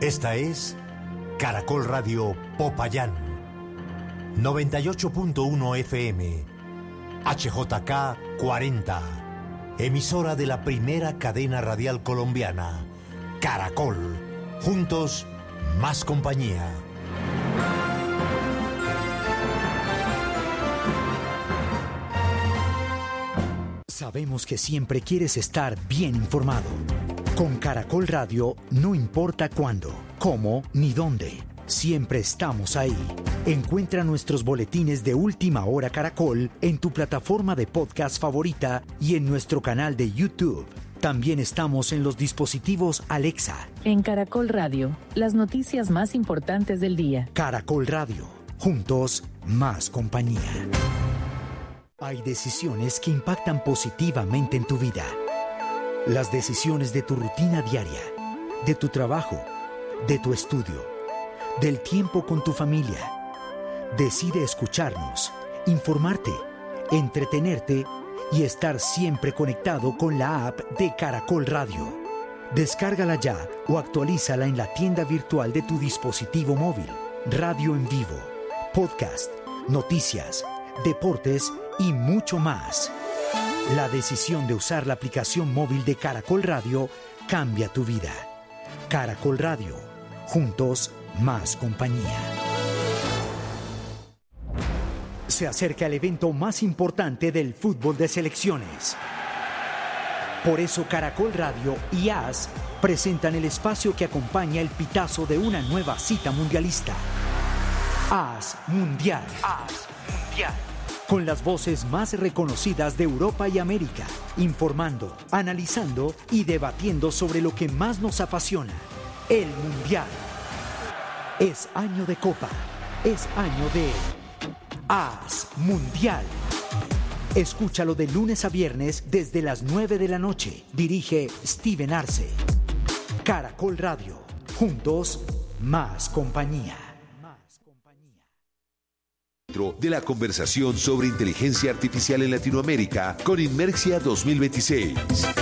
Esta es Caracol Radio Popayán, 98.1 FM, HJK 40, emisora de la primera cadena radial colombiana, Caracol. Juntos, más compañía. Sabemos que siempre quieres estar bien informado. Con Caracol Radio, no importa cuándo, cómo ni dónde, siempre estamos ahí. Encuentra nuestros boletines de Última Hora Caracol en tu plataforma de podcast favorita y en nuestro canal de YouTube. También estamos en los dispositivos Alexa. En Caracol Radio, las noticias más importantes del día. Caracol Radio, juntos, más compañía. Hay decisiones que impactan positivamente en tu vida. Las decisiones de tu rutina diaria, de tu trabajo, de tu estudio, del tiempo con tu familia. Decide escucharnos, informarte, entretenerte y estar siempre conectado con la app de Caracol Radio. Descárgala ya o actualízala en la tienda virtual de tu dispositivo móvil. Radio en vivo, podcast, noticias, deportes y mucho más. La decisión de usar la aplicación móvil de Caracol Radio cambia tu vida. Caracol Radio, juntos, más compañía. Se acerca el evento más importante del fútbol de selecciones. Por eso Caracol Radio y AS presentan el espacio que acompaña el pitazo de una nueva cita mundialista. AS Mundial. AS Mundial. Con las voces más reconocidas de Europa y América, informando, analizando y debatiendo sobre lo que más nos apasiona, el Mundial. Es año de Copa, es año de AS Mundial. Escúchalo de lunes a viernes desde las 9 de la noche. Dirige Steven Arce. Caracol Radio, juntos, más compañía. De la conversación sobre inteligencia artificial en Latinoamérica con Inmerxia 2026.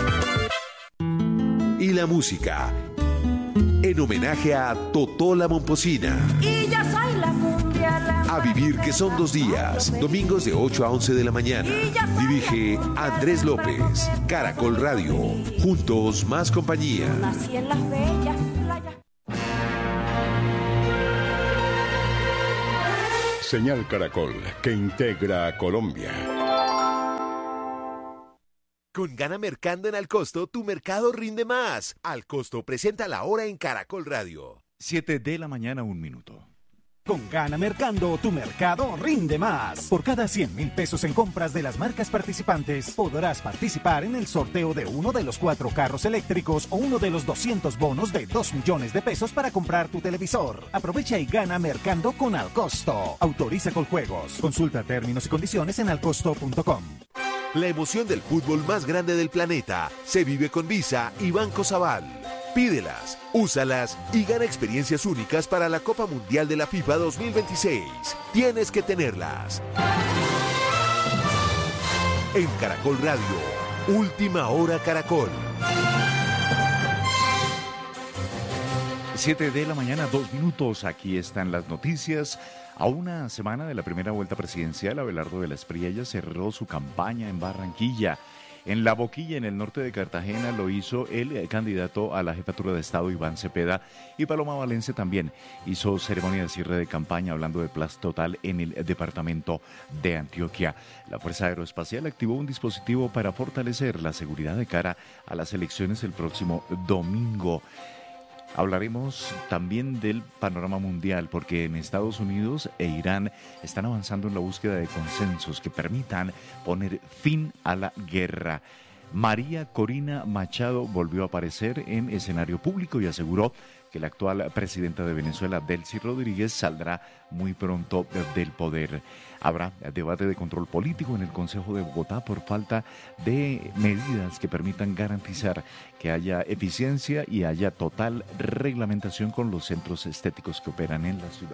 Y la música, en homenaje a Totó la Momposina. Y yo soy la cumbia, A vivir, que son 2 días, domingos de 8 a 11 de la mañana. Dirige Andrés López. Caracol Radio, juntos, más compañía. Nací en las bellas playas. Señal Caracol, que integra a Colombia. Con Gana Mercando en Alcosto, tu mercado rinde más. Alcosto presenta la hora en Caracol Radio. 7 de la mañana, 1 minuto. Con Gana Mercando, tu mercado rinde más. Por cada 100.000 pesos en compras de las marcas participantes, podrás participar en el sorteo de uno de los 4 carros eléctricos o uno de los 200 bonos de 2 millones de pesos para comprar tu televisor. Aprovecha y gana Mercando con Alcosto. Autoriza con juegos. Consulta términos y condiciones en alcosto.com. La emoción del fútbol más grande del planeta se vive con Visa y Banco Sabal. Pídelas, úsalas y gana experiencias únicas para la Copa Mundial de la FIFA 2026. Tienes que tenerlas. En Caracol Radio, Última Hora Caracol. 7 de la mañana, 2 minutos. Aquí están las noticias. A una semana de la primera vuelta presidencial, Abelardo de la Espriella cerró su campaña en Barranquilla. En La Boquilla, en el norte de Cartagena, lo hizo el candidato a la jefatura de Estado, Iván Cepeda, y Paloma Valencia también hizo ceremonia de cierre de campaña hablando de Plaza Total en el departamento de Antioquia. La Fuerza Aeroespacial activó un dispositivo para fortalecer la seguridad de cara a las elecciones el próximo domingo. Hablaremos también del panorama mundial, porque en Estados Unidos e Irán están avanzando en la búsqueda de consensos que permitan poner fin a la guerra. María Corina Machado volvió a aparecer en escenario público y aseguró que la actual presidenta de Venezuela, Delcy Rodríguez, saldrá muy pronto del poder. Habrá debate de control político en el Consejo de Bogotá por falta de medidas que permitan garantizar que haya eficiencia y haya total reglamentación con los centros estéticos que operan en la ciudad.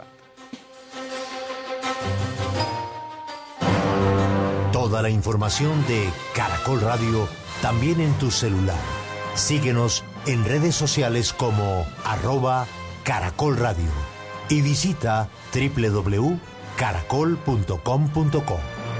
Toda la información de Caracol Radio también en tu celular. Síguenos en redes sociales como Caracol Radio y visita www.caracol.com.co.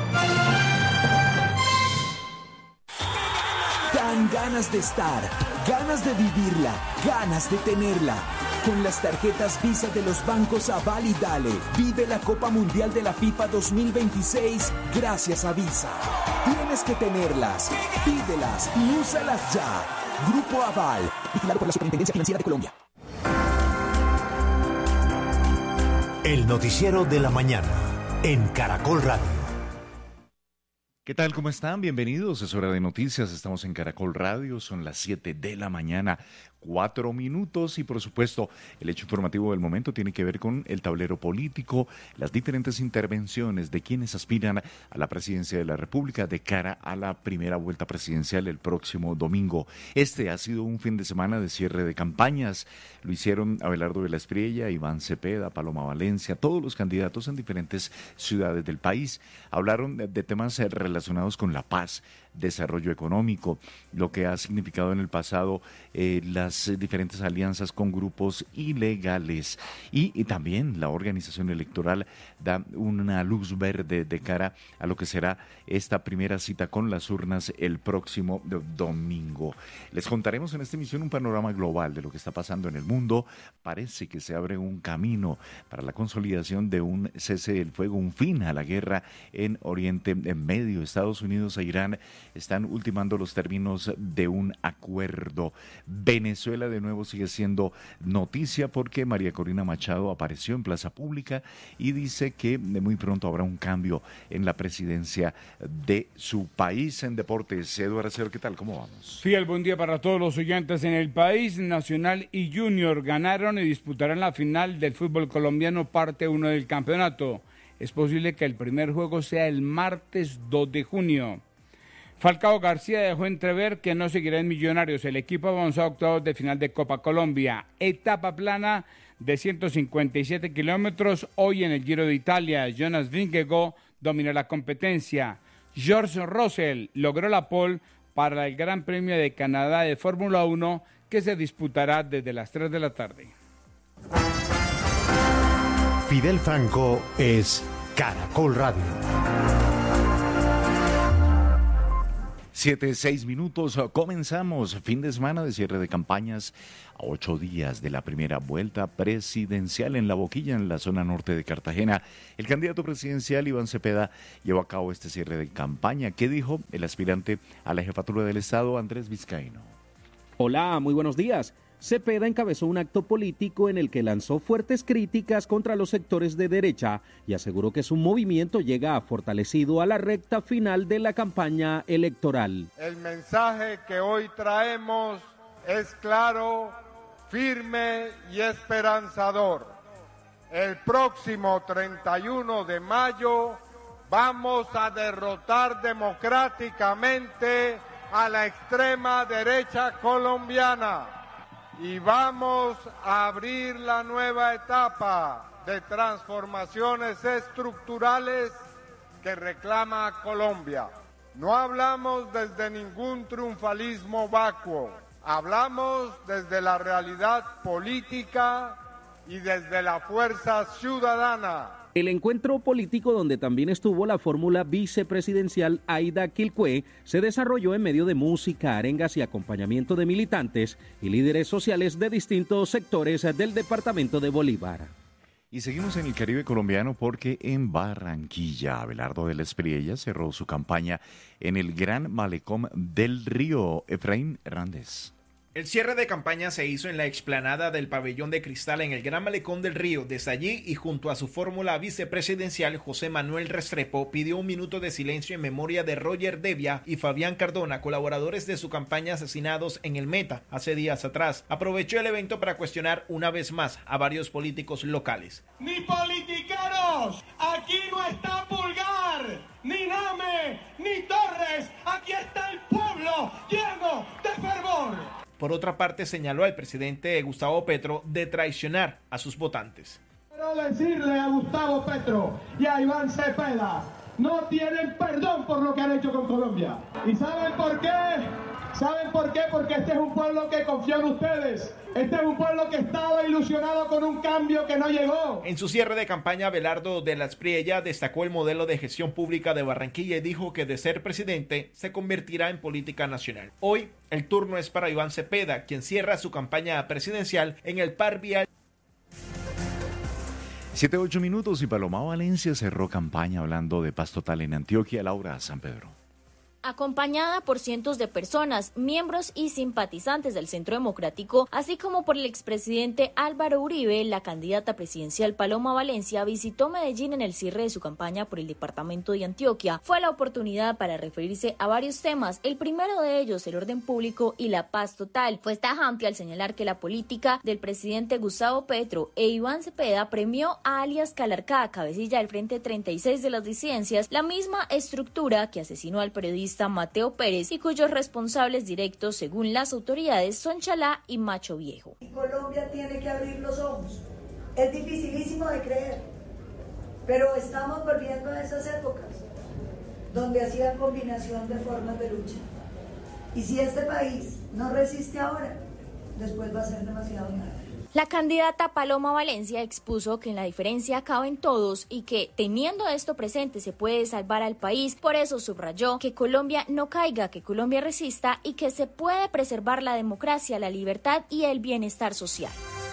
Dan ganas de estar, ganas de vivirla, ganas de tenerla. Con las tarjetas Visa de los bancos Aval y Dale, vive la Copa Mundial de la FIFA 2026 gracias a Visa. Tienes que tenerlas, pídelas y úsalas ya. Grupo Aval, vigilado por la Superintendencia Financiera de Colombia. El noticiero de la mañana en Caracol Radio. ¿Qué tal? ¿Cómo están? Bienvenidos. Es hora de noticias. Estamos en Caracol Radio. Son las 7 de la mañana, 4 minutos. Y por supuesto, el hecho informativo del momento tiene que ver con el tablero político, las diferentes intervenciones de quienes aspiran a la presidencia de la República de cara a la primera vuelta presidencial el próximo domingo. Este ha sido un fin de semana de cierre de campañas. Lo hicieron Abelardo de la Espriella, Iván Cepeda, Paloma Valencia, todos los candidatos en diferentes ciudades del país. Hablaron de temas relacionados con la paz, desarrollo económico, lo que ha significado en el pasado las diferentes alianzas con grupos ilegales y también la organización electoral da una luz verde de cara a lo que será esta primera cita con las urnas el próximo domingo. Les contaremos en esta emisión un panorama global de lo que está pasando en el mundo. Parece que se abre un camino para la consolidación de un cese del fuego, un fin a la guerra en Oriente Medio. Estados Unidos e Irán están ultimando los términos de un acuerdo. Venezuela de nuevo sigue siendo noticia porque María Corina Machado apareció en plaza pública y dice que muy pronto habrá un cambio en la presidencia de su país. En deportes, Eduardo Acero, ¿qué tal? ¿Cómo vamos? Fiel, buen día para todos los oyentes en el país. Nacional y Junior ganaron y disputarán la final del fútbol colombiano, parte 1 del campeonato. Es posible que el primer juego sea el martes 2 de junio. Falcao García dejó entrever que no seguirá en Millonarios. El equipo avanzó a octavos de final de Copa Colombia. Etapa plana de 157 kilómetros. Hoy en el Giro de Italia, Jonas Vingegaard dominó la competencia. George Russell logró la pole para el Gran Premio de Canadá de Fórmula 1 que se disputará desde las 3 de la tarde. Fidel Franco es Caracol Radio. 7:06 minutos, comenzamos. Fin de semana de cierre de campañas a 8 días de la primera vuelta presidencial en La Boquilla, en la zona norte de Cartagena. El candidato presidencial Iván Cepeda llevó a cabo este cierre de campaña. ¿Qué dijo el aspirante a la jefatura del Estado, Andrés Vizcaíno? Hola, muy buenos días. Cepeda encabezó un acto político en el que lanzó fuertes críticas contra los sectores de derecha y aseguró que su movimiento llega fortalecido a la recta final de la campaña electoral. El mensaje que hoy traemos es claro, firme y esperanzador. El próximo 31 de mayo vamos a derrotar democráticamente a la extrema derecha colombiana. Y vamos a abrir la nueva etapa de transformaciones estructurales que reclama Colombia. No hablamos desde ningún triunfalismo vacuo, hablamos desde la realidad política y desde la fuerza ciudadana. El encuentro político, donde también estuvo la fórmula vicepresidencial Aida Quilcué, se desarrolló en medio de música, arengas y acompañamiento de militantes y líderes sociales de distintos sectores del departamento de Bolívar. Y seguimos en el Caribe colombiano porque en Barranquilla, Abelardo de la Espriella cerró su campaña en el Gran Malecón del Río. Efraín Hernández. El cierre de campaña se hizo en la explanada del Pabellón de Cristal en el Gran Malecón del Río. Desde allí y junto a su fórmula vicepresidencial, José Manuel Restrepo pidió un minuto de silencio en memoria de Roger Devia y Fabián Cardona, colaboradores de su campaña asesinados en el Meta hace días atrás. Aprovechó el evento para cuestionar una vez más a varios políticos locales. ¡Ni politiqueros! ¡Aquí no está Pulgar! ¡Ni Name! ¡Ni Torres! ¡Aquí está el pueblo lleno de fervor! Por otra parte, señaló al presidente Gustavo Petro de traicionar a sus votantes. Quiero decirle a Gustavo Petro y a Iván Cepeda, no tienen perdón por lo que han hecho con Colombia. ¿Y saben por qué? ¿Saben por qué? Porque este es un pueblo que confió en ustedes. Este es un pueblo que estaba ilusionado con un cambio que no llegó. En su cierre de campaña, Abelardo de la Espriella destacó el modelo de gestión pública de Barranquilla y dijo que de ser presidente se convertirá en política nacional. Hoy el turno es para Iván Cepeda, quien cierra su campaña presidencial en el par vial. 7-8 minutos y Paloma Valencia cerró campaña hablando de paz total en Antioquia. Laura San Pedro. Acompañada por cientos de personas, miembros y simpatizantes del Centro Democrático, así como por el expresidente Álvaro Uribe, la candidata presidencial Paloma Valencia visitó Medellín en el cierre de su campaña por el departamento de Antioquia. Fue la oportunidad para referirse a varios temas, el primero de ellos el orden público y la paz total. Fue tajante al señalar que la política del presidente Gustavo Petro e Iván Cepeda premió a alias Calarcá, cabecilla del Frente 36 de las disidencias, la misma estructura que asesinó al periodista Mateo Pérez y cuyos responsables directos, según las autoridades, son Chalá y Macho Viejo. Colombia tiene que abrir los ojos. Es dificilísimo de creer, pero estamos volviendo a esas épocas donde hacían combinación de formas de lucha. Y si este país no resiste ahora, después va a ser demasiado tarde. La candidata Paloma Valencia expuso que la diferencia acaba en todos y que, teniendo esto presente, se puede salvar al país. Por eso subrayó que Colombia no caiga, que Colombia resista y que se puede preservar la democracia, la libertad y el bienestar social.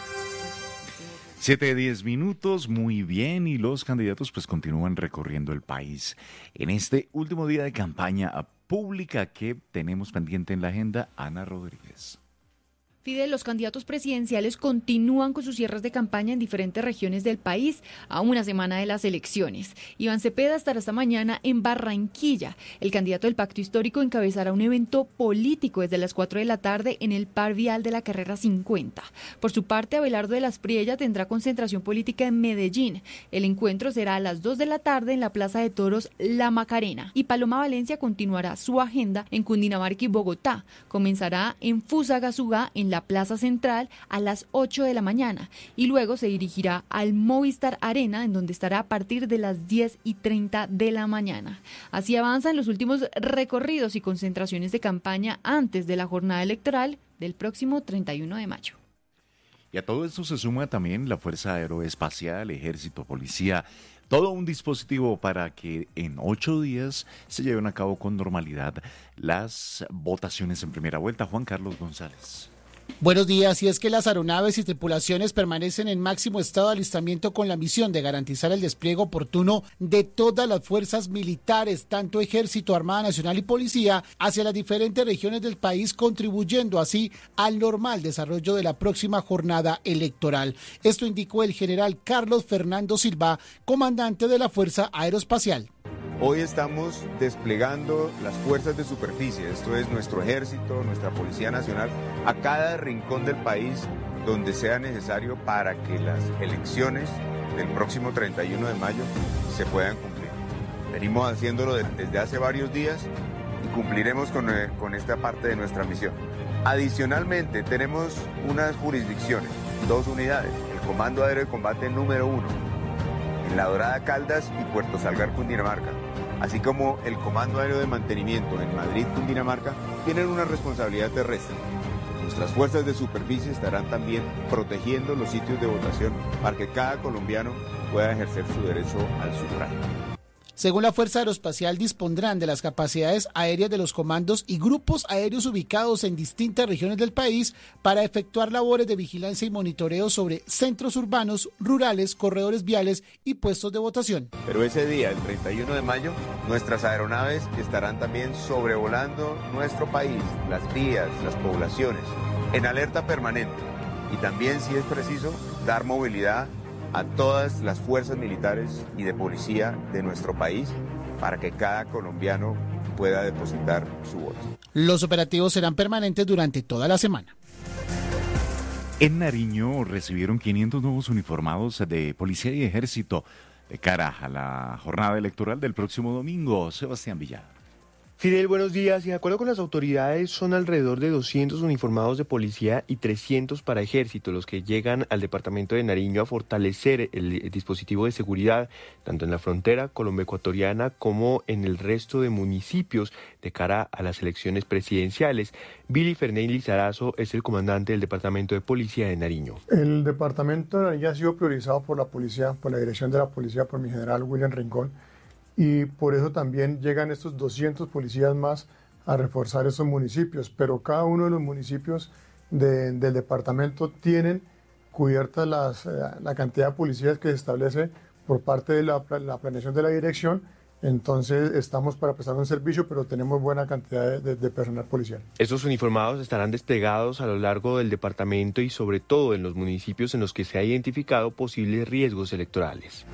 7-10 minutos, muy bien, y los candidatos pues continúan recorriendo el país. En este último día de campaña pública que tenemos pendiente en la agenda, Ana Rodríguez. Fidel, los candidatos presidenciales continúan con sus cierres de campaña en diferentes regiones del país a una semana de las elecciones. Iván Cepeda estará esta mañana en Barranquilla. El candidato del Pacto Histórico encabezará un evento político desde las 4 de la tarde en el par vial de la carrera 50. Por su parte, Abelardo de la Espriella tendrá concentración política en Medellín. El encuentro será a las 2 de la tarde en la Plaza de Toros La Macarena. Y Paloma Valencia continuará su agenda en Cundinamarca y Bogotá. Comenzará en Fusagasugá, en la Plaza Central, a las 8 de la mañana y luego se dirigirá al Movistar Arena, en donde estará a partir de las 10:30 de la mañana. Así avanzan los últimos recorridos y concentraciones de campaña antes de la jornada electoral del próximo 31 de mayo. Y a todo esto se suma también la Fuerza Aeroespacial, Ejército, Policía, todo un dispositivo para que en 8 días se lleven a cabo con normalidad las votaciones en primera vuelta. Juan Carlos González. Buenos días, y es que las aeronaves y tripulaciones permanecen en máximo estado de alistamiento con la misión de garantizar el despliegue oportuno de todas las fuerzas militares, tanto Ejército, Armada Nacional y Policía, hacia las diferentes regiones del país, contribuyendo así al normal desarrollo de la próxima jornada electoral. Esto indicó el general Carlos Fernando Silva, comandante de la Fuerza Aeroespacial. Hoy estamos desplegando las fuerzas de superficie, esto es nuestro ejército, nuestra Policía Nacional, a cada rincón del país donde sea necesario para que las elecciones del próximo 31 de mayo se puedan cumplir. Venimos haciéndolo desde hace varios días y cumpliremos con esta parte de nuestra misión. Adicionalmente, tenemos unas jurisdicciones, 2 unidades, el Comando Aéreo de Combate número 1, en La Dorada, Caldas y Puerto Salgar, Cundinamarca, así como el Comando Aéreo de Mantenimiento en Madrid, Cundinamarca, tienen una responsabilidad terrestre. Nuestras fuerzas de superficie estarán también protegiendo los sitios de votación para que cada colombiano pueda ejercer su derecho al sufragio. Según la Fuerza Aeroespacial, dispondrán de las capacidades aéreas de los comandos y grupos aéreos ubicados en distintas regiones del país para efectuar labores de vigilancia y monitoreo sobre centros urbanos, rurales, corredores viales y puestos de votación. Pero ese día, el 31 de mayo, nuestras aeronaves estarán también sobrevolando nuestro país, las vías, las poblaciones, en alerta permanente y también, si es preciso, dar movilidad a todas las fuerzas militares y de policía de nuestro país para que cada colombiano pueda depositar su voto. Los operativos serán permanentes durante toda la semana. En Nariño recibieron 500 nuevos uniformados de policía y ejército de cara a la jornada electoral del próximo domingo. Sebastián Villar. Fidel, buenos días. Y de acuerdo con las autoridades, son alrededor de 200 uniformados de policía y 300 para ejército los que llegan al departamento de Nariño a fortalecer el dispositivo de seguridad, tanto en la frontera colombo-ecuatoriana como en el resto de municipios de cara a las elecciones presidenciales. Billy Ferney Lizarazo es el comandante del departamento de policía de Nariño. El departamento de Nariño ha sido priorizado por la policía, por la dirección de la policía, por mi general William Rincón. Y por eso también llegan estos 200 policías más a reforzar esos municipios, pero cada uno de los municipios del departamento tienen cubierta la cantidad de policías que se establece por parte de la planeación de la dirección. Entonces estamos para prestar un servicio, pero tenemos buena cantidad de personal policial. Estos uniformados estarán desplegados a lo largo del departamento y sobre todo en los municipios en los que se ha identificado posibles riesgos electorales.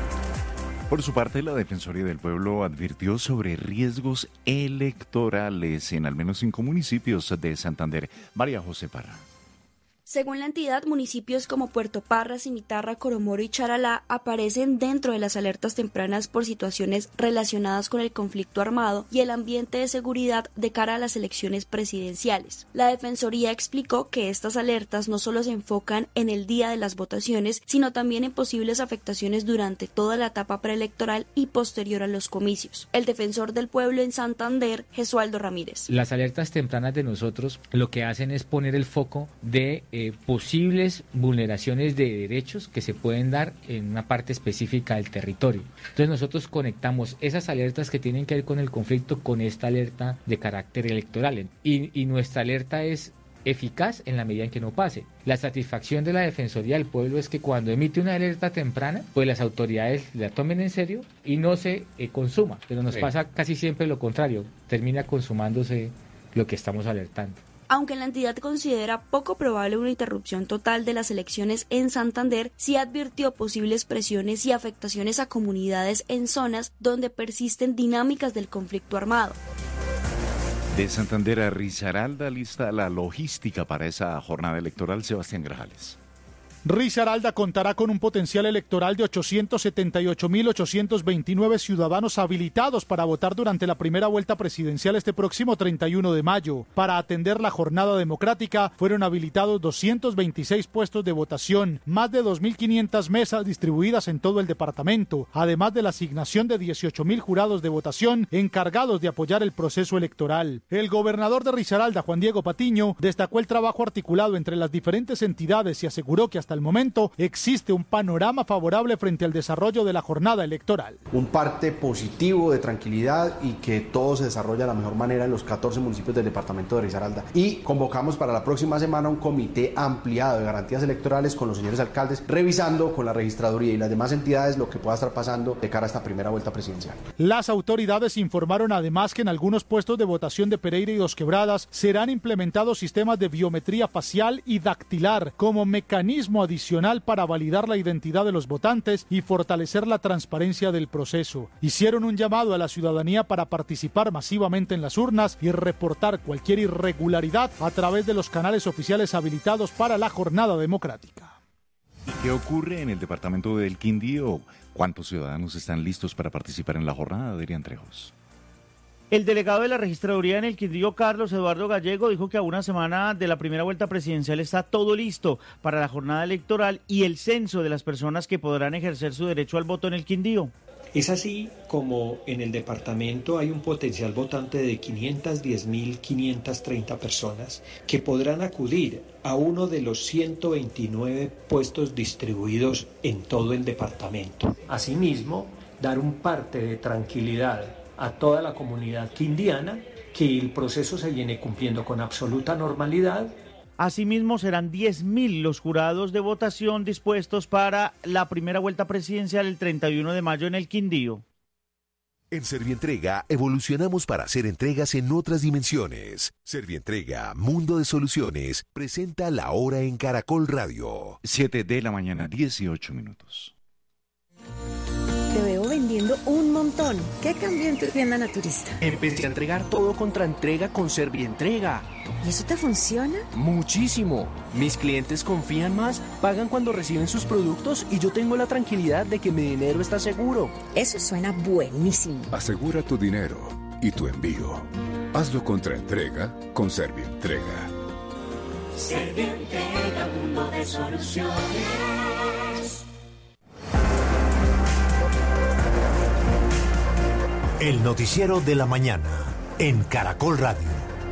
Por su parte, la Defensoría del Pueblo advirtió sobre riesgos electorales en al menos 5 municipios de Santander. María José Parra. Según la entidad, municipios como Puerto Parra, Cimitarra, Coromoro y Charalá aparecen dentro de las alertas tempranas por situaciones relacionadas con el conflicto armado y el ambiente de seguridad de cara a las elecciones presidenciales. La Defensoría explicó que estas alertas no solo se enfocan en el día de las votaciones, sino también en posibles afectaciones durante toda la etapa preelectoral y posterior a los comicios. El defensor del pueblo en Santander, Jesualdo Ramírez. Las alertas tempranas de nosotros lo que hacen es poner el foco de posibles vulneraciones de derechos que se pueden dar en una parte específica del territorio. Entonces nosotros conectamos esas alertas que tienen que ver con el conflicto con esta alerta de carácter electoral y nuestra alerta es eficaz en la medida en que no pase. La satisfacción de la Defensoría del Pueblo es que cuando emite una alerta temprana, pues las autoridades la tomen en serio y no se consuma, pero nos pasa casi siempre lo contrario, termina consumándose lo que estamos alertando. Aunque la entidad considera poco probable una interrupción total de las elecciones en Santander, sí advirtió posibles presiones y afectaciones a comunidades en zonas donde persisten dinámicas del conflicto armado. De Santander a Risaralda lista la logística para esa jornada electoral. Sebastián Grajales. Risaralda contará con un potencial electoral de 878.829 ciudadanos habilitados para votar durante la primera vuelta presidencial este próximo 31 de mayo. Para atender la jornada democrática fueron habilitados 226 puestos de votación, más de 2.500 mesas distribuidas en todo el departamento, además de la asignación de 18.000 jurados de votación encargados de apoyar el proceso electoral. El gobernador de Risaralda, Juan Diego Patiño, destacó el trabajo articulado entre las diferentes entidades y aseguró que hasta el momento existe un panorama favorable frente al desarrollo de la jornada electoral. Un parte positivo de tranquilidad y que todo se desarrolla de la mejor manera en los 14 municipios del departamento de Risaralda. Y convocamos para la próxima semana un comité ampliado de garantías electorales con los señores alcaldes, revisando con la registraduría y las demás entidades lo que pueda estar pasando de cara a esta primera vuelta presidencial. Las autoridades informaron además que en algunos puestos de votación de Pereira y Dos Quebradas serán implementados sistemas de biometría facial y dactilar como mecanismo adicional para validar la identidad de los votantes y fortalecer la transparencia del proceso. Hicieron un llamado a la ciudadanía para participar masivamente en las urnas y reportar cualquier irregularidad a través de los canales oficiales habilitados para la jornada democrática. ¿Y qué ocurre en el departamento del Quindío? ¿Cuántos ciudadanos están listos para participar en la jornada? Adrián Trejos. El delegado de la registraduría en el Quindío, Carlos Eduardo Gallego, dijo que a una semana de la primera vuelta presidencial está todo listo para la jornada electoral y el censo de las personas que podrán ejercer su derecho al voto en el Quindío. Es así como en el departamento hay un potencial votante de 510.530 personas que podrán acudir a uno de los 129 puestos distribuidos en todo el departamento. Asimismo, dar un parte de tranquilidad a toda la comunidad quindiana, que el proceso se viene cumpliendo con absoluta normalidad. Asimismo, serán 10.000 los jurados de votación dispuestos para la primera vuelta presidencial el 31 de mayo en el Quindío. En Servientrega evolucionamos para hacer entregas en otras dimensiones. Servientrega, Mundo de Soluciones, presenta La Hora en Caracol Radio. 7 de la mañana, 18 minutos. Te veo vendiendo un montón. ¿Qué cambió en tu tienda naturista? Empecé a entregar todo contra entrega con Servientrega. ¿Y eso te funciona? Muchísimo. Mis clientes confían más, pagan cuando reciben sus productos y yo tengo la tranquilidad de que mi dinero está seguro. Eso suena buenísimo. Asegura tu dinero y tu envío. Hazlo contra entrega con Servientrega. Servientrega, mundo de soluciones. El noticiero de la mañana en Caracol Radio.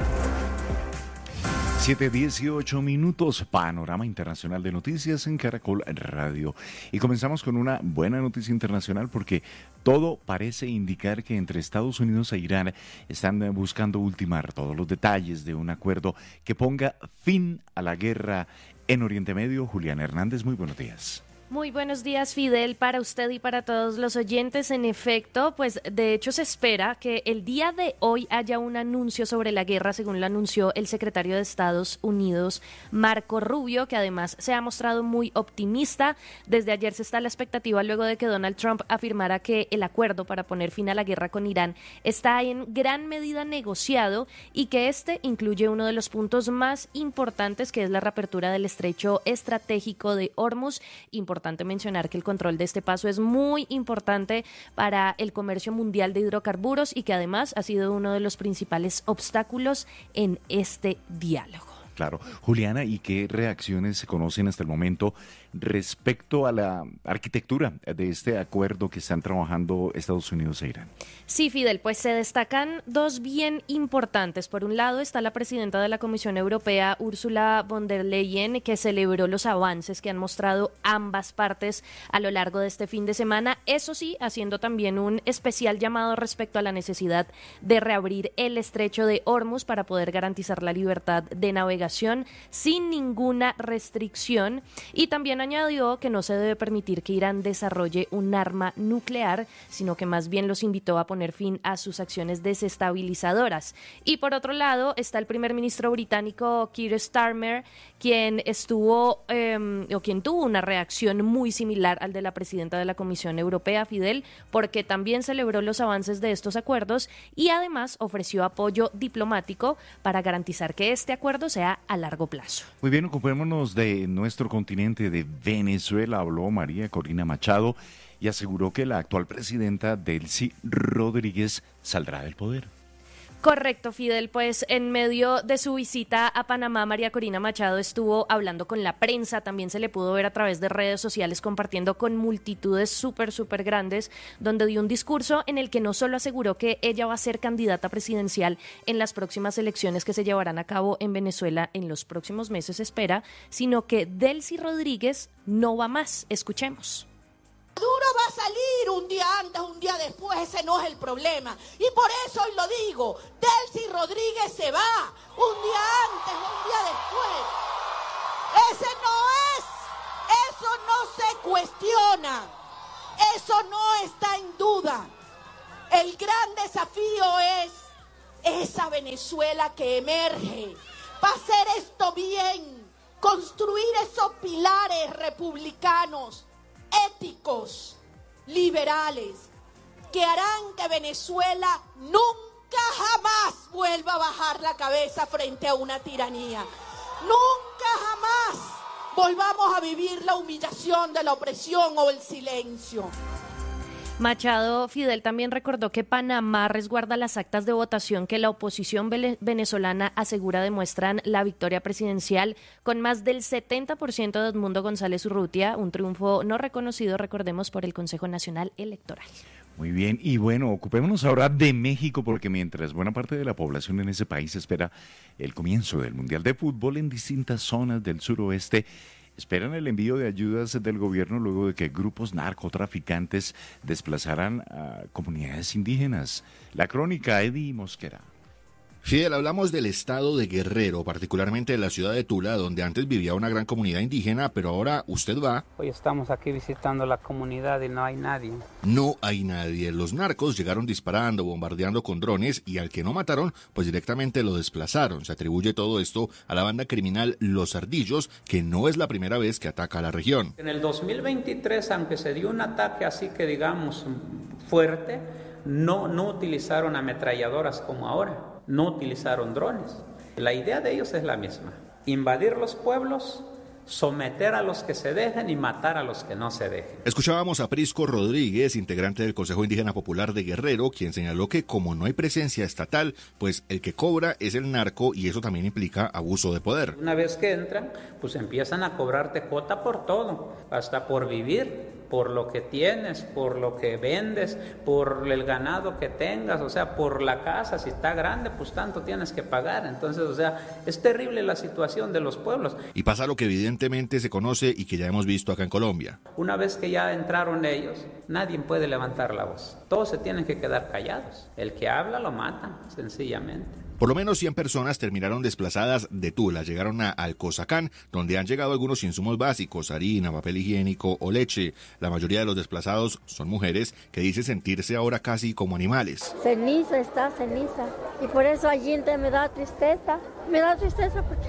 7:18, panorama internacional de noticias en Caracol Radio. Y comenzamos con una buena noticia internacional porque todo parece indicar que entre Estados Unidos e Irán están buscando ultimar todos los detalles de un acuerdo que ponga fin a la guerra en Oriente Medio. Julián Hernández, muy buenos días. Muy buenos días, Fidel, para usted y para todos los oyentes. En efecto, pues de hecho se espera que el día de hoy haya un anuncio sobre la guerra, según lo anunció el secretario de Estados Unidos, Marco Rubio, que además se ha mostrado muy optimista. Desde ayer se está a la expectativa luego de que Donald Trump afirmara que el acuerdo para poner fin a la guerra con Irán está en gran medida negociado y que este incluye uno de los puntos más importantes, que es la reapertura del estrecho estratégico de Hormuz. Importante mencionar que el control de este paso es muy importante para el comercio mundial de hidrocarburos y que además ha sido uno de los principales obstáculos en este diálogo. Claro. Juliana, ¿y qué reacciones se conocen hasta el momento respecto a la arquitectura de este acuerdo que están trabajando Estados Unidos e Irán? Sí, Fidel, pues se destacan dos bien importantes. Por un lado está la presidenta de la Comisión Europea, Ursula von der Leyen, que celebró los avances que han mostrado ambas partes a lo largo de este fin de semana. Eso sí, haciendo también un especial llamado respecto a la necesidad de reabrir el estrecho de Hormuz para poder garantizar la libertad de navegación sin ninguna restricción, y también añadió que no se debe permitir que Irán desarrolle un arma nuclear, sino que más bien los invitó a poner fin a sus acciones desestabilizadoras. Y por otro lado está el primer ministro británico Keir Starmer, quien tuvo una reacción muy similar al de la presidenta de la Comisión Europea, Fidel, porque también celebró los avances de estos acuerdos y además ofreció apoyo diplomático para garantizar que este acuerdo sea a largo plazo. Muy bien, ocupémonos de nuestro continente, de Venezuela. Habló María Corina Machado y aseguró que la actual presidenta Delcy Rodríguez saldrá del poder. Correcto, Fidel, pues en medio de su visita a Panamá, María Corina Machado estuvo hablando con la prensa, también se le pudo ver a través de redes sociales compartiendo con multitudes súper grandes, donde dio un discurso en el que no solo aseguró que ella va a ser candidata presidencial en las próximas elecciones que se llevarán a cabo en Venezuela en los próximos meses, espera, sino que Delcy Rodríguez no va más. Escuchemos. Maduro va a salir un día antes, un día después, ese no es el problema. Y por eso hoy lo digo, Delcy Rodríguez se va un día antes, un día después. Ese no es, eso no se cuestiona, eso no está en duda. El gran desafío es esa Venezuela que emerge. para hacer esto bien, construir esos pilares republicanos, éticos, liberales, que harán que Venezuela nunca jamás vuelva a bajar la cabeza frente a una tiranía. Nunca jamás volvamos a vivir la humillación de la opresión o el silencio. Machado Fidel también recordó que Panamá resguarda las actas de votación que la oposición venezolana asegura demuestran la victoria presidencial con más del 70% de Edmundo González Urrutia, un triunfo no reconocido, recordemos, por el Consejo Nacional Electoral. Muy bien, y bueno, ocupémonos ahora de México, porque mientras buena parte de la población en ese país espera el comienzo del Mundial de Fútbol, en distintas zonas del suroeste esperan el envío de ayudas del gobierno luego de que grupos narcotraficantes desplazaran a comunidades indígenas. La crónica, Eddie Mosquera. Fidel, hablamos del estado de Guerrero, particularmente de la ciudad de Tula, donde antes vivía una gran comunidad indígena, pero ahora usted va. Hoy estamos aquí visitando la comunidad y no hay nadie. No hay nadie. Los narcos llegaron disparando, bombardeando con drones y al que no mataron, pues directamente lo desplazaron. Se atribuye todo esto a la banda criminal Los Ardillos, que no es la primera vez que ataca a la región. En el 2023, aunque se dio un ataque así que digamos fuerte, no utilizaron ametralladoras como ahora. No utilizaron drones. La idea de ellos es la misma: invadir los pueblos, someter a los que se dejen y matar a los que no se dejen. Escuchábamos a Prisco Rodríguez, integrante del Consejo Indígena Popular de Guerrero, quien señaló que como no hay presencia estatal, pues el que cobra es el narco y eso también implica abuso de poder. Una vez que entran, pues empiezan a cobrarte cuota por todo, hasta por vivir, por lo que tienes, por lo que vendes, por el ganado que tengas, o sea, por la casa, si está grande, pues tanto tienes que pagar. Entonces, o sea, es terrible la situación de los pueblos. Y pasa lo que evidentemente se conoce y que ya hemos visto acá en Colombia. Una vez que ya entraron ellos, nadie puede levantar la voz. Todos se tienen que quedar callados. El que habla lo matan, sencillamente. Por lo menos 100 personas terminaron desplazadas de Tula, llegaron a Alcozacán, donde han llegado algunos insumos básicos, harina, papel higiénico o leche. La mayoría de los desplazados son mujeres que dicen sentirse ahora casi como animales. Ceniza está, ceniza. Y por eso allí me da tristeza. Me da tristeza porque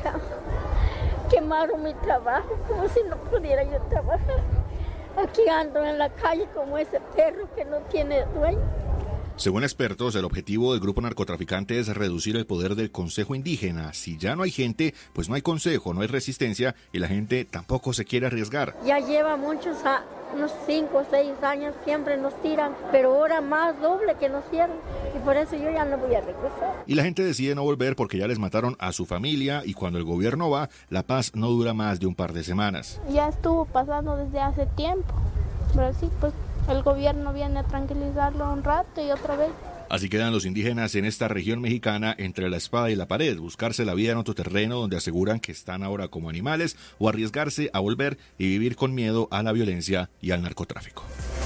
quemaron mi trabajo, como si no pudiera yo trabajar. Aquí ando en la calle como ese perro que no tiene dueño. Según expertos, el objetivo del grupo narcotraficante es reducir el poder del Consejo Indígena. Si ya no hay gente, pues no hay consejo, no hay resistencia y la gente tampoco se quiere arriesgar. Ya lleva muchos, unos 5 o 6 años, siempre nos tiran, pero ahora más doble que nos cierran. Y por eso yo ya no voy a regresar. Y la gente decide no volver porque ya les mataron a su familia y cuando el gobierno va, la paz no dura más de un par de semanas. Ya estuvo pasando desde hace tiempo, pero sí, pues el gobierno viene a tranquilizarlo un rato y otra vez. Así quedan los indígenas en esta región mexicana entre la espada y la pared, buscarse la vida en otro terreno donde aseguran que están ahora como animales o arriesgarse a volver y vivir con miedo a la violencia y al narcotráfico.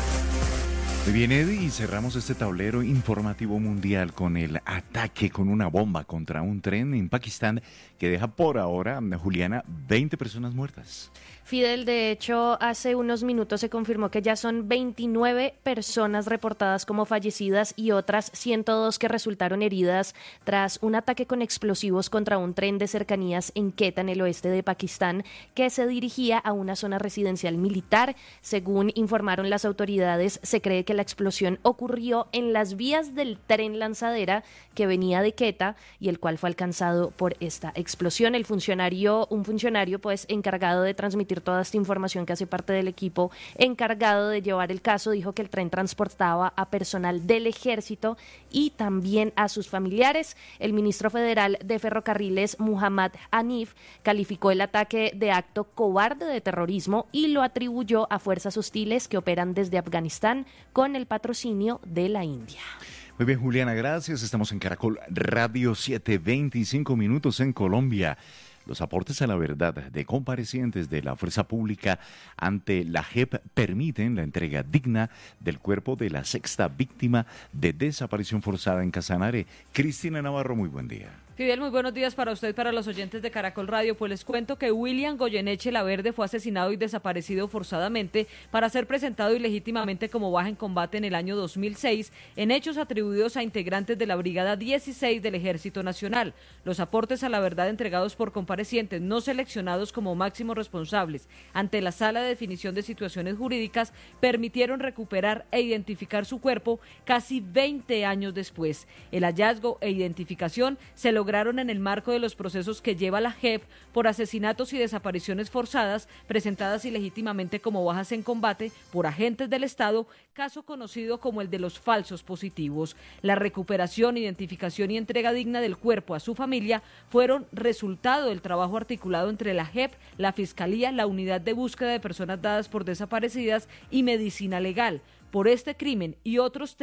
Muy bien, Eddie, y cerramos este tablero informativo mundial con el ataque con una bomba contra un tren en Pakistán que deja por ahora, Juliana, 20 personas muertas. Fidel, de hecho, hace unos minutos se confirmó que ya son 29 personas reportadas como fallecidas y otras 102 que resultaron heridas tras un ataque con explosivos contra un tren de cercanías en Quetta, en el oeste de Pakistán, que se dirigía a una zona residencial militar. Según informaron las autoridades, se cree que la explosión ocurrió en las vías del tren lanzadera que venía de Quetta y el cual fue alcanzado por esta explosión. Un funcionario pues encargado de transmitir toda esta información, que hace parte del equipo encargado de llevar el caso, dijo que el tren transportaba a personal del ejército y también a sus familiares. El ministro federal de Ferrocarriles, Muhammad Hanif, calificó el ataque de acto cobarde de terrorismo y lo atribuyó a fuerzas hostiles que operan desde Afganistán con el patrocinio de la India. Muy bien, Juliana, gracias. Estamos en Caracol Radio 7:25 minutos en Colombia. Los aportes a la verdad de comparecientes de la fuerza pública ante la JEP permiten la entrega digna del cuerpo de la 6ª víctima de desaparición forzada en Casanare. Cristina Navarro, muy buen día. Fidel, muy buenos días para usted y para los oyentes de Caracol Radio. Pues les cuento que William Goyeneche Laverde fue asesinado y desaparecido forzadamente para ser presentado ilegítimamente como baja en combate en el año 2006 en hechos atribuidos a integrantes de la Brigada 16 del Ejército Nacional. Los aportes a la verdad entregados por comparecientes no seleccionados como máximos responsables ante la Sala de Definición de Situaciones Jurídicas permitieron recuperar e identificar su cuerpo casi 20 años después. El hallazgo e identificación se lograron en el marco de los procesos que lleva la JEP por asesinatos y desapariciones forzadas presentadas ilegítimamente como bajas en combate por agentes del Estado, caso conocido como el de los falsos positivos. La recuperación, identificación y entrega digna del cuerpo a su familia fueron resultado del trabajo articulado entre la JEP, la Fiscalía, la Unidad de Búsqueda de Personas Dadas por Desaparecidas y Medicina Legal. Por este crimen y otros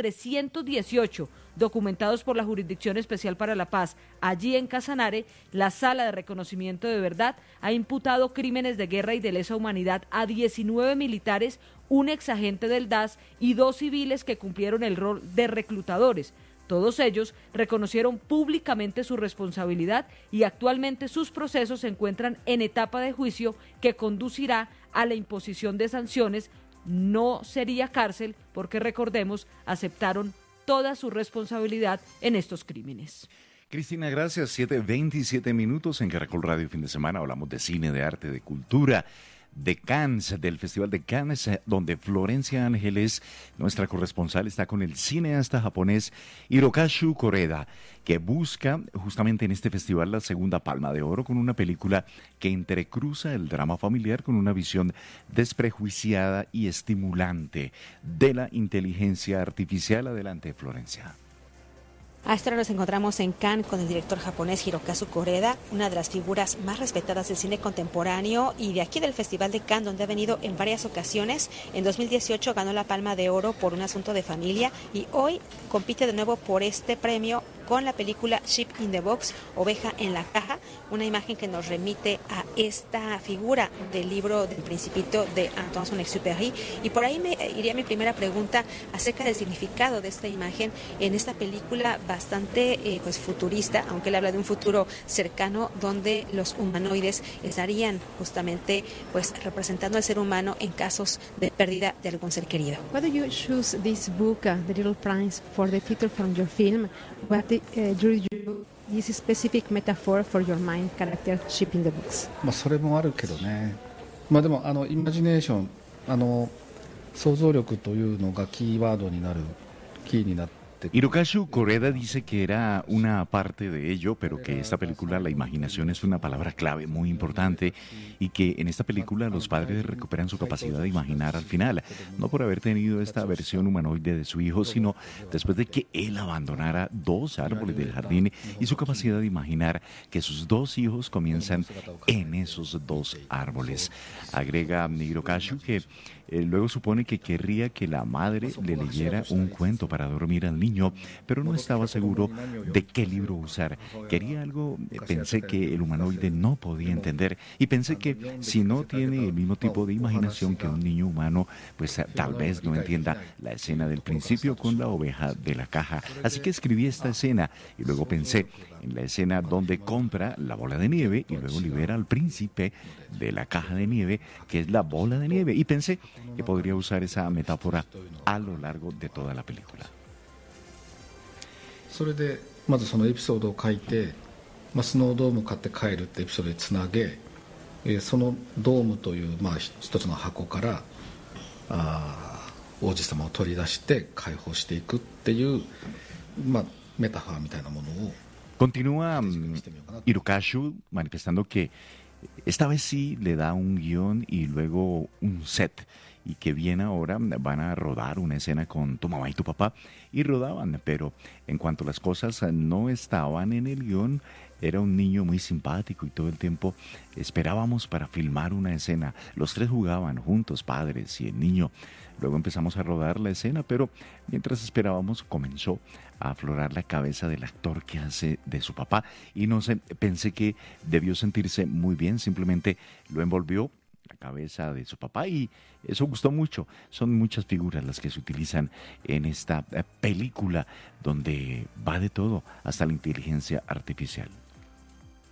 318 documentados por la Jurisdicción Especial para la Paz allí en Casanare, la Sala de Reconocimiento de Verdad ha imputado crímenes de guerra y de lesa humanidad a 19 militares, un exagente del DAS y 2 civiles que cumplieron el rol de reclutadores. Todos ellos reconocieron públicamente su responsabilidad y actualmente sus procesos se encuentran en etapa de juicio que conducirá a la imposición de sanciones. No sería cárcel porque, recordemos, aceptaron toda su responsabilidad en estos crímenes. Cristina, gracias. 7:27 minutos en Caracol Radio Fin de Semana. Hablamos de cine, de arte, de cultura, de Cannes, del Festival de Cannes, donde Florencia Ángeles, nuestra corresponsal, está con el cineasta japonés Hirokazu Koreda, que busca justamente en este festival la segunda Palma de Oro con una película que entrecruza el drama familiar con una visión desprejuiciada y estimulante de la inteligencia artificial. Adelante, Florencia. A esta hora nos encontramos en Cannes con el director japonés Hirokazu Koreda, una de las figuras más respetadas del cine contemporáneo y de aquí del Festival de Cannes, donde ha venido en varias ocasiones. En 2018 ganó la Palma de Oro por Un asunto de familia y hoy compite de nuevo por este premio con la película Sheep in the Box, Oveja en la caja, una imagen que nos remite a esta figura del libro del Principito de Antoine Saint-Exupéry. Y por ahí me iría mi primera pregunta acerca del significado de esta imagen en esta película bastante futurista, aunque él habla de un futuro cercano donde los humanoides estarían justamente representando al ser humano en casos de pérdida de algún ser querido. Why do you choose this book, The Little Prince, for the title from your film? What drew you this specific metaphor for your main character, Sheep in the Box? それもあるけどね。でもイマジネーション、想像力というのがキーワードになる、キーになって。 Hirokazu Koreda dice que era una parte de ello, pero que esta película, la imaginación, es una palabra clave muy importante y que en esta película los padres recuperan su capacidad de imaginar al final, no por haber tenido esta versión humanoide de su hijo, sino después de que él abandonara 2 árboles del jardín y su capacidad de imaginar que sus 2 hijos comienzan en esos 2 árboles. Agrega Hirokazu que luego supone que querría que la madre le leyera un cuento para dormir al niño, pero no estaba seguro de qué libro usar. Quería algo, pensé que el humanoide no podía entender y pensé que si no tiene el mismo tipo de imaginación que un niño humano, pues tal vez no entienda la escena del principio con la oveja de la caja. Así que escribí esta escena y luego pensé en la escena donde compra la bola de nieve y luego libera al príncipe de la caja de nieve, que es la bola de nieve, y pensé que podría usar esa metáfora a lo largo de toda la película. それでまずそのエピソードを書いて、スノードームを買って帰るってエピソードにつなげ、そのドームという一つの箱から王子様を取り出して解放していくっていうメタファーみたいなものを Continúa Hirokazu manifestando que esta vez sí le da un guión y luego un set, y que bien ahora van a rodar una escena con tu mamá y tu papá, y rodaban, pero en cuanto las cosas no estaban en el guión, era un niño muy simpático y todo el tiempo esperábamos para filmar una escena. Los 3 jugaban juntos, padres y el niño. Luego empezamos a rodar la escena, pero mientras esperábamos comenzó a aflorar la cabeza del actor que hace de su papá. Y no sé, pensé que debió sentirse muy bien, simplemente lo envolvió la cabeza de su papá y eso gustó mucho. Son muchas figuras las que se utilizan en esta película donde va de todo, hasta la inteligencia artificial.